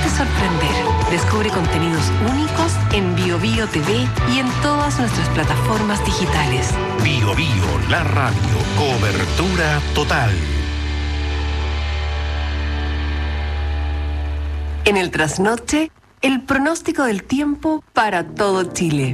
Déjate sorprender. Descubre contenidos únicos en Bio Bio TV y en todas nuestras plataformas digitales. Bio Bio, la radio. Cobertura total. En el trasnoche, el pronóstico del tiempo para todo Chile.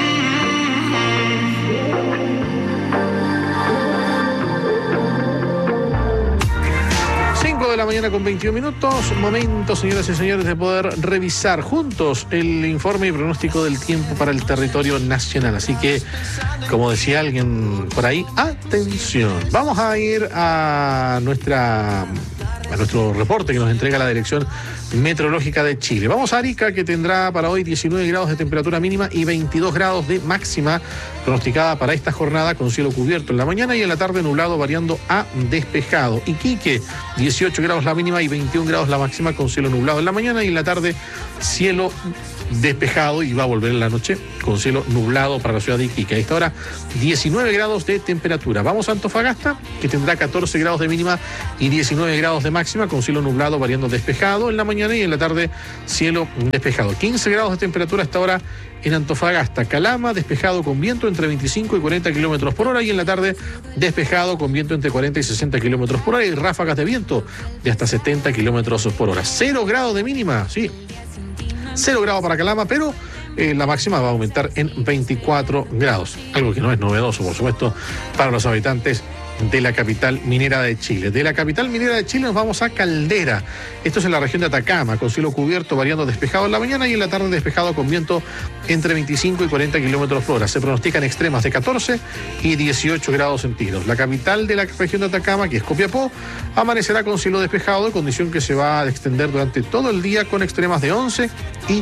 5 de la mañana con 21 minutos. Momento, señoras y señores, de poder revisar juntos el informe y pronóstico del tiempo para el territorio nacional. Así que, como decía alguien por ahí, atención. Vamos a ir a nuestro reporte que nos entrega la Dirección Meteorológica de Chile. Vamos a Arica, que tendrá para hoy 19 grados de temperatura mínima y 22 grados de máxima pronosticada para esta jornada, con cielo cubierto en la mañana y en la tarde nublado variando a despejado. Iquique, 18 grados la mínima y 21 grados la máxima, con cielo nublado en la mañana y en la tarde cielo despejado, y va a volver en la noche con cielo nublado para la ciudad de Iquique. A esta hora 19 grados de temperatura. Vamos a Antofagasta, que tendrá 14 grados de mínima y 19 grados de máxima, con cielo nublado variando despejado en la mañana y en la tarde cielo despejado. 15 grados de temperatura a esta hora en Antofagasta. Calama, despejado con viento entre 25 y 40 kilómetros por hora, y en la tarde despejado con viento entre 40 y 60 kilómetros por hora y ráfagas de viento de hasta 70 kilómetros por hora. 0 grados de mínima, sí. 0 grados para Calama, pero la máxima va a aumentar en 24 grados. Algo que no es novedoso, por supuesto, para los habitantes de la capital minera de Chile. De la capital minera de Chile nos vamos a Caldera. Esto es en la región de Atacama, con cielo cubierto variando despejado en la mañana y en la tarde despejado con viento entre 25 y 40 kilómetros por hora. Se pronostican extremas de 14 y 18 grados centígrados. La capital de la región de Atacama, que es Copiapó, amanecerá con cielo despejado, condición que se va a extender durante todo el día con extremas de 11 y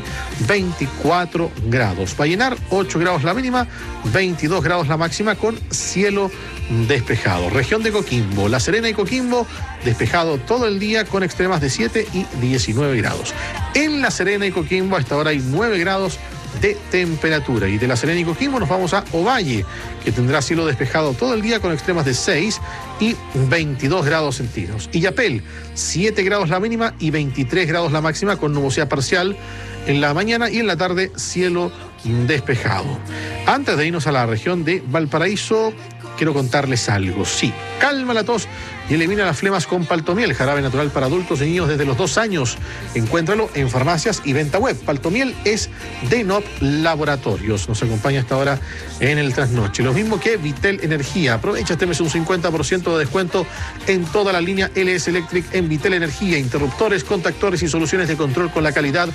24 grados. Vallenar, 8 grados la mínima, 22 grados la máxima, con cielo despejado. Región de Coquimbo, La Serena y Coquimbo, despejado todo el día con extremas de 7 y 19 grados. En La Serena y Coquimbo a esta hora hay 9 grados de temperatura. Y de La Serena y Coquimbo nos vamos a Ovalle, que tendrá cielo despejado todo el día con extremas de 6 y 22 grados centígrados. Illapel, 7 grados la mínima y 23 grados la máxima, con nubosidad parcial en la mañana y en la tarde cielo despejado. Antes de irnos a la región de Valparaíso, quiero contarles algo. Sí, calma la tos y elimina las flemas con Paltomiel, jarabe natural para adultos y niños desde los 2 años. Encuéntralo en farmacias y venta web. Paltomiel es de NOP Laboratorios. Nos acompaña hasta ahora en el trasnoche. Lo mismo que Vitel Energía. Aprovecha este mes un 50% de descuento en toda la línea LS Electric en Vitel Energía. Interruptores, contactores y soluciones de control con la calidad.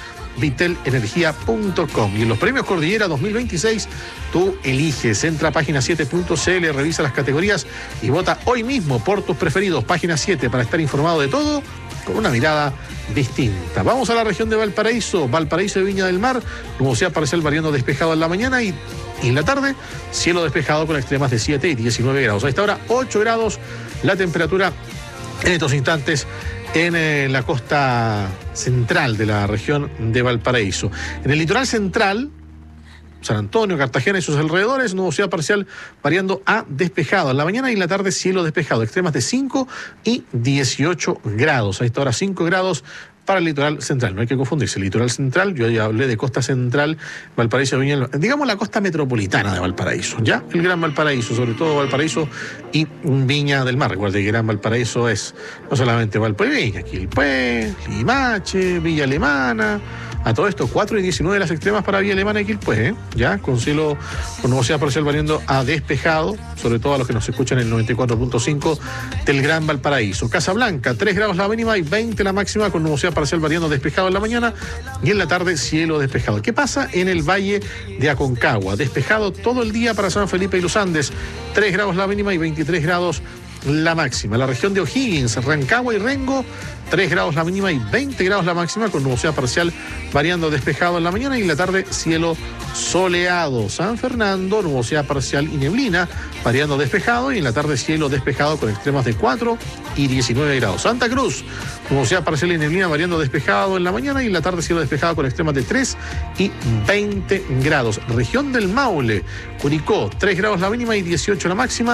Vitelenergia.com. Y en los premios Cordillera 2026, tú eliges. Entra a página 7.cl, revisa las categorías y vota hoy mismo por tus preferidos. Página 7 para estar informado de todo con una mirada distinta. Vamos a la región de Valparaíso. Valparaíso y Viña del Mar, nubosidad parcial variando despejado en la mañana y en la tarde cielo despejado con extremas de 7 y 19 grados. A esta hora 8 grados la temperatura en estos instantes en la costa central de la región de Valparaíso. En el litoral central, San Antonio, Cartagena y sus alrededores, nubosidad parcial variando a despejado. En la mañana y en la tarde cielo despejado, extremas de 5 y 18 grados. A esta hora 5 grados para el litoral central. No hay que confundirse. El litoral central, yo ya hablé de costa central, Valparaíso, Viña, digamos la costa metropolitana de Valparaíso, ¿ya? El Gran Valparaíso, sobre todo Valparaíso y Viña del Mar. Recuerde que Gran Valparaíso es no solamente Valparaíso, Viña, Quilpué, Limache, Villa Alemana. A todo esto, 4 y 19 las extremas para Villa Alemana y Quilpué, ya, con cielo, con nubosidad parcial variando a despejado, sobre todo a los que nos escuchan en el 94.5 del Gran Valparaíso. Casablanca, 3 grados la mínima y 20 la máxima, con nubosidad parcial variando despejado en la mañana y en la tarde cielo despejado. ¿Qué pasa en el Valle de Aconcagua? Despejado todo el día para San Felipe y los Andes, 3 grados la mínima y 23 grados la máxima. La región de O'Higgins, Rancagua y Rengo, 3 grados la mínima y 20 grados la máxima, con nubosidad parcial variando despejado en la mañana y en la tarde cielo soleado. San Fernando, nubosidad parcial y neblina variando despejado y en la tarde cielo despejado con extremas de 4 y 19 grados. Santa Cruz, nubosidad parcial y neblina variando despejado en la mañana y en la tarde cielo despejado con extremas de 3 y 20 grados. Región del Maule, Curicó, 3 grados la mínima y 18 la máxima,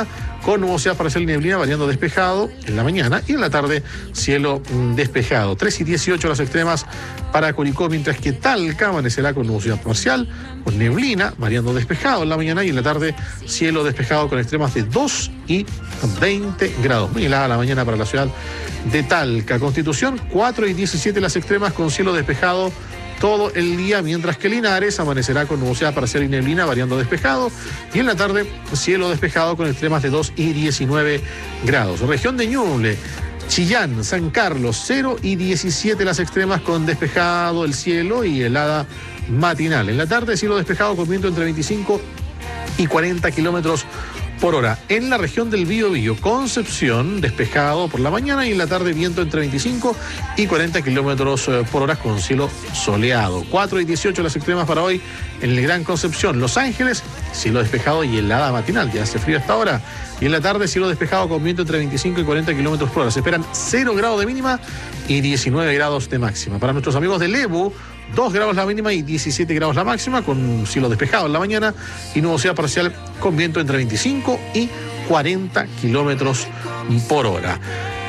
con nubosidad parcial y neblina, variando despejado en la mañana, y en la tarde cielo despejado. 3 y 18 las extremas para Curicó, mientras que Talca amanecerá con nubosidad parcial, con neblina, variando despejado en la mañana, y en la tarde cielo despejado con extremas de 2 y 20 grados. Muy helada la mañana para la ciudad de Talca. Constitución, 4 y 17 las extremas con cielo despejado todo el día, mientras que Linares amanecerá con nubosidad parcial y neblina, variando despejado, y en la tarde cielo despejado con extremas de 2 y 19 grados. Región de Ñuble, Chillán, San Carlos, 0 y 17 las extremas con despejado el cielo y helada matinal. En la tarde cielo despejado con viento entre 25 y 40 kilómetros por hora. En la región del Biobío, Concepción, despejado por la mañana, y en la tarde viento entre 25 y 40 kilómetros por hora con cielo soleado. 4 y 18 las extremas para hoy en el Gran Concepción. Los Ángeles, cielo despejado y helada matinal, ya hace frío hasta ahora. Y en la tarde cielo despejado con viento entre 25 y 40 kilómetros por hora. Se esperan 0 grados de mínima y 19 grados de máxima. Para nuestros amigos de Lebu, 2 grados la mínima y 17 grados la máxima, con cielo despejado en la mañana y nubosidad parcial con viento entre 25 y 40 kilómetros por hora.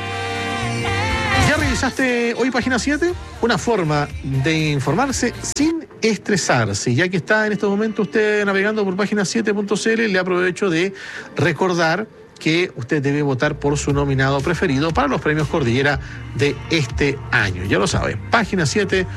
¿Ya revisaste hoy página 7? Una forma de informarse sin estresarse. Ya que está en estos momentos usted navegando por página 7.cl, le aprovecho de recordar que usted debe votar por su nominado preferido para los premios Cordillera de este año. Ya lo sabe, página 7.cl.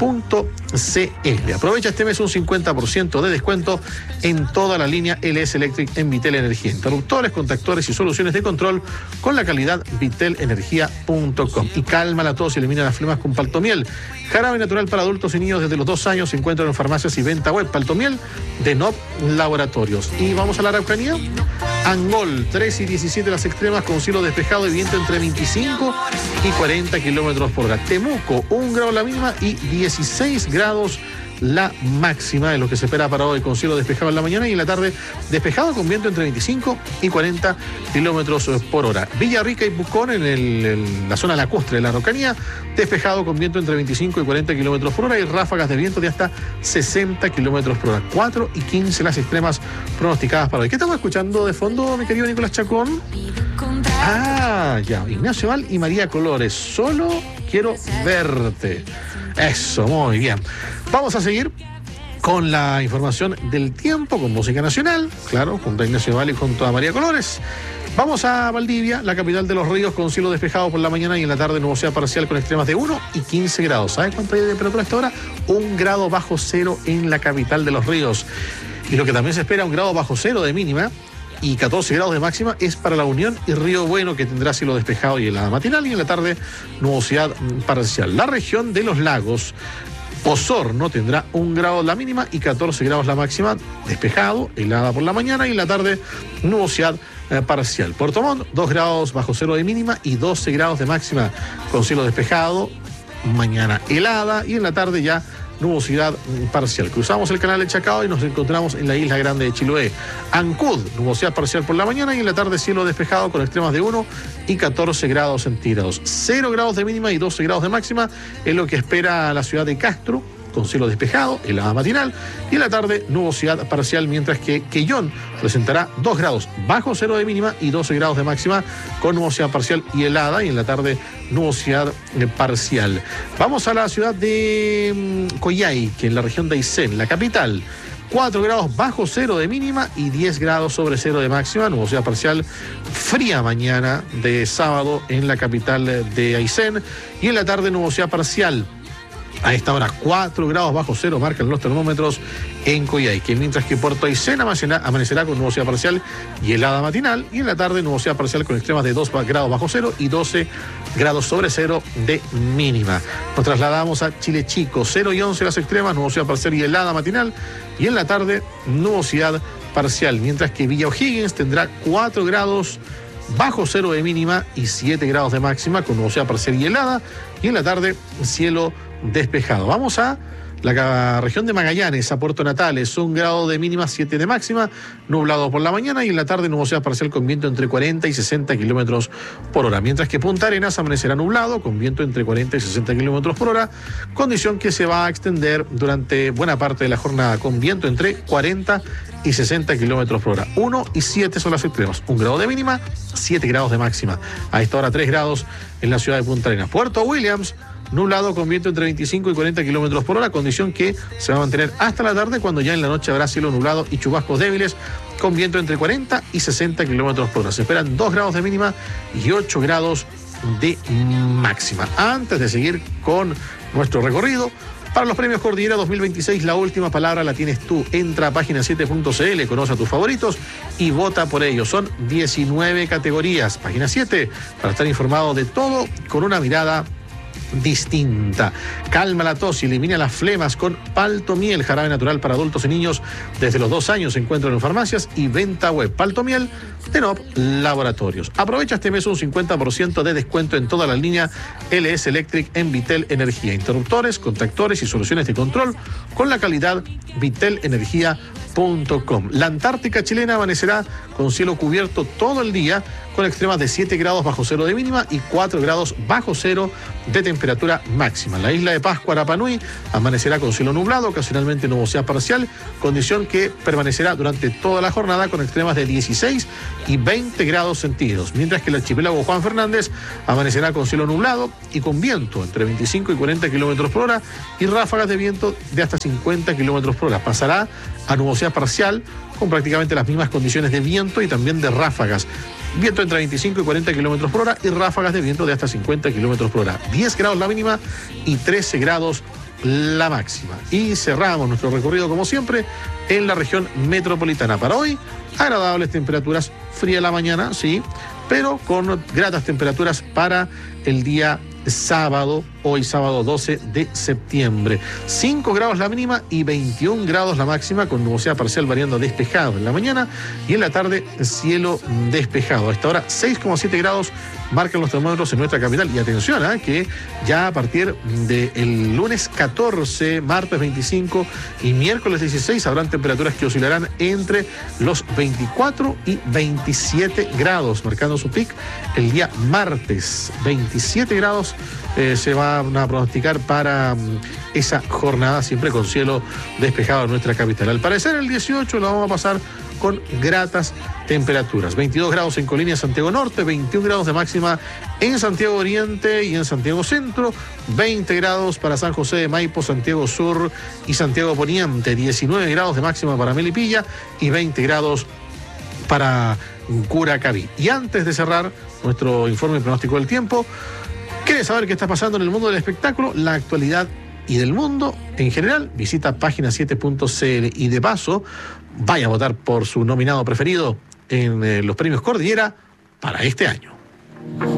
Aprovecha este mes un 50% de descuento en toda la línea LS Electric en Vitel Energía. Interruptores, contactores y soluciones de control con la calidad vitelenergia.com. Y calma la tos y elimina las flemas con Paltomiel. Jarabe natural para adultos y niños desde los 2 años. Se encuentran en farmacias y venta web. Paltomiel de NOP Laboratorios. Y vamos a la Araucanía. Angol, 3 y 17 las extremas con cielo despejado y viento entre 25 y 40 kilómetros por hora. Temuco, 1 grado la mínima y 16 grados la máxima de lo que se espera para hoy, con cielo despejado en la mañana y en la tarde despejado con viento entre 25 y 40 kilómetros por hora. Villarrica y Pucón en la zona lacustre de la Araucanía, despejado con viento entre 25 y 40 kilómetros por hora y ráfagas de viento de hasta 60 kilómetros por hora. 4 y 15 las extremas pronosticadas para hoy. ¿Qué estamos escuchando de fondo, mi querido Nicolás Chacón? Ah, ya, Ignacio Val y María Colores, solo quiero verte. Eso, muy bien. Vamos a seguir con la información del tiempo, con música nacional, claro, junto a Ignacio Val y junto a María Colores. Vamos a Valdivia, la capital de los ríos, con cielo despejado por la mañana y en la tarde nubosidad parcial con extremas de 1 y 15 grados. ¿Sabes cuánto hay de temperatura hasta ahora? 1 grado bajo cero en la capital de los ríos. Y lo que también se espera, 1 grado bajo cero de mínima y 14 grados de máxima es para La Unión y Río Bueno, que tendrá cielo despejado y helada matinal, y en la tarde nubosidad parcial. La región de los lagos, Osorno, tendrá 1 grado la mínima y 14 grados la máxima, despejado, helada por la mañana y en la tarde nubosidad parcial. Puerto Montt, 2 grados bajo cero de mínima y 12 grados de máxima con cielo despejado, mañana helada y en la tarde ya nubosidad parcial. Cruzamos el canal de Chacao y nos encontramos en la isla grande de Chiloé. Ancud, nubosidad parcial por la mañana y en la tarde cielo despejado con extremas de 1 y 14 grados centígrados. 0 grados de mínima y 12 grados de máxima es lo que espera la ciudad de Castro, con cielo despejado, helada matinal, y en la tarde nubosidad parcial, mientras que Quellón presentará 2 grados bajo cero de mínima y 12 grados de máxima con nubosidad parcial y helada, y en la tarde nubosidad parcial. Vamos a la ciudad de Coyhaique, en la región de Aysén, la capital. 4 grados bajo cero de mínima y 10 grados sobre cero de máxima, nubosidad parcial, fría mañana de sábado en la capital de Aysén, y en la tarde nubosidad parcial. A esta hora 4 grados bajo cero marcan los termómetros en Coyhaique, mientras que Puerto Aysén amanecerá con nubosidad parcial y helada matinal, y en la tarde nubosidad parcial con extremas de 2 grados bajo cero y 12 grados sobre cero de mínima. Nos trasladamos a Chile Chico, 0 y 11 las extremas, nubosidad parcial y helada matinal, y en la tarde nubosidad parcial, mientras que Villa O'Higgins tendrá 4 grados bajo cero de mínima y 7 grados de máxima con nubosidad parcial y helada, y en la tarde cielo despejado. Vamos a La región de Magallanes a Puerto Natales, 1 grado de mínima, 7 de máxima, nublado por la mañana y en la tarde nubosidad parcial con viento entre 40 y 60 kilómetros por hora. Mientras que Punta Arenas amanecerá nublado con viento entre 40 y 60 kilómetros por hora, condición que se va a extender durante buena parte de la jornada con viento entre 40 y 60 kilómetros por hora. 1 y 7 son las extremas. 1 grado de mínima, 7 grados de máxima. A esta hora 3 grados en la ciudad de Punta Arenas. Puerto Williams, nublado con viento entre 25 y 40 kilómetros por hora, condición que se va a mantener hasta la tarde, cuando ya en la noche habrá cielo nublado y chubascos débiles con viento entre 40 y 60 kilómetros por hora. Se esperan 2 grados de mínima y 8 grados de máxima. Antes de seguir con nuestro recorrido, para los premios Cordillera 2026, la última palabra la tienes tú. Entra a página7.cl, conoce a tus favoritos y vota por ellos. Son 19 categorías. Página 7, para estar informado de todo con una mirada distinta. Calma la tos y elimina las flemas con Paltomiel, jarabe natural para adultos y niños desde los 2 años. Se encuentran en farmacias y venta web. Paltomiel de NOP Laboratorios. Aprovecha este mes un 50% de descuento en toda la línea LS Electric en Vitel Energía. Interruptores, contactores y soluciones de control con la calidad vitelenergia.com. La Antártica chilena amanecerá con cielo cubierto todo el día, con extremas de 7 grados bajo cero de mínima y 4 grados bajo cero de temperatura máxima. La isla de Pascua, Rapa Nui, amanecerá con cielo nublado, ocasionalmente nubosidad parcial, condición que permanecerá durante toda la jornada con extremas de 16 y 20 grados centígrados, mientras que el archipiélago Juan Fernández amanecerá con cielo nublado y con viento entre 25 y 40 kilómetros por hora y ráfagas de viento de hasta 50 kilómetros por hora. Pasará a nubosidad parcial con prácticamente las mismas condiciones de viento y también de ráfagas. Viento entre 25 y 40 kilómetros por hora y ráfagas de viento de hasta 50 kilómetros por hora. 10 grados la mínima y 13 grados la máxima. Y cerramos nuestro recorrido, como siempre, en la región metropolitana. Para hoy, agradables temperaturas, fría la mañana, sí, pero con gratas temperaturas para el día sábado, hoy sábado 12 de septiembre. 5 grados la mínima y 21 grados la máxima, con nubosidad parcial variando despejado en la mañana y en la tarde cielo despejado. A esta hora 6,7 grados marcan los termómetros en nuestra capital. Y atención, que ya a partir del lunes 14, martes 25 y miércoles 16 habrán temperaturas que oscilarán entre los 24 y 27 grados, marcando su pic el día martes. 27 grados se van a pronosticar para esa jornada, siempre con cielo despejado en nuestra capital. Al parecer el 18 lo vamos a pasar con gratas temperaturas. 22 grados en Colinia, Santiago Norte, 21 grados de máxima en Santiago Oriente y en Santiago Centro, 20 grados para San José de Maipo, Santiago Sur y Santiago Poniente, 19 grados de máxima para Melipilla y 20 grados para Curacaví. Y antes de cerrar nuestro informe pronóstico del tiempo, ¿quieres saber qué está pasando en el mundo del espectáculo, la actualidad y del mundo en general? Visita página7.cl y de paso vaya a votar por su nominado preferido en los premios Cordillera para este año.